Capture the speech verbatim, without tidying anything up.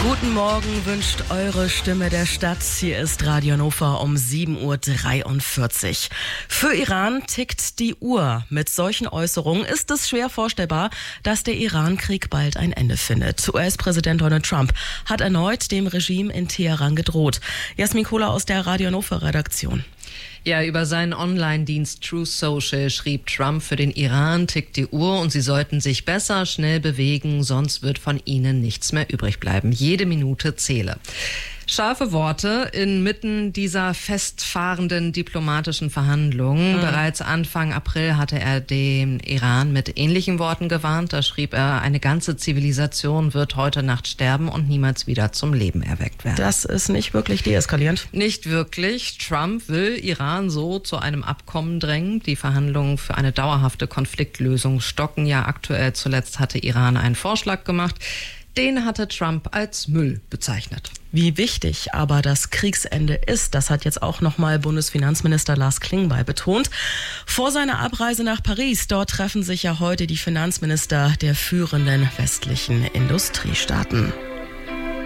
Guten Morgen wünscht eure Stimme der Stadt. Hier ist Radio Hannover um sieben Uhr dreiundvierzig. Für Iran tickt die Uhr. Mit solchen Äußerungen ist es schwer vorstellbar, dass der Iran-Krieg bald ein Ende findet. U S-Präsident Donald Trump hat erneut dem Regime in Teheran gedroht. Jasmin Kohler aus der Radio Hannover-Redaktion. Ja, über seinen Online-Dienst Truth Social schrieb Trump: Für den Iran tickt die Uhr und sie sollten sich besser schnell bewegen, sonst wird von ihnen nichts mehr übrig bleiben. Jede Minute zähle. Scharfe Worte inmitten dieser festfahrenden diplomatischen Verhandlungen. Mhm. Bereits Anfang April hatte er den Iran mit ähnlichen Worten gewarnt. Da schrieb er: Eine ganze Zivilisation wird heute Nacht sterben und niemals wieder zum Leben erweckt werden. Das ist nicht wirklich deeskalierend. Nicht wirklich. Trump will Iran so zu einem Abkommen drängen. Die Verhandlungen für eine dauerhafte Konfliktlösung stocken ja aktuell. Zuletzt hatte Iran einen Vorschlag gemacht. Den hatte Trump als Müll bezeichnet. Wie wichtig aber das Kriegsende ist, das hat jetzt auch nochmal Bundesfinanzminister Lars Klingbeil betont. Vor seiner Abreise nach Paris, dort treffen sich ja heute die Finanzminister der führenden westlichen Industriestaaten.